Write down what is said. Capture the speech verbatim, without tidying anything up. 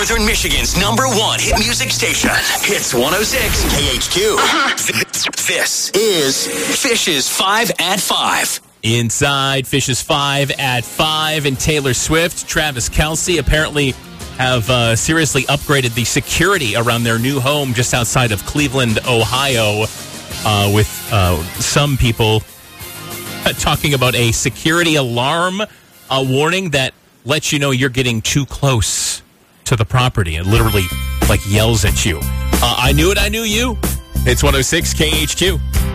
Northern Michigan's number one hit music station. Hits one oh six K H Q. Uh-huh. This is Fish's five at five. Inside Fish's five at five, and Taylor Swift, Travis Kelce apparently have uh, seriously upgraded the security around their new home just outside of Cleveland, Ohio, uh, with uh, some people talking about a security alarm uh, warning that lets you know you're getting too close to the property. It literally, like, yells at you. Uh, I knew it, I knew you. It's one oh six K H Q.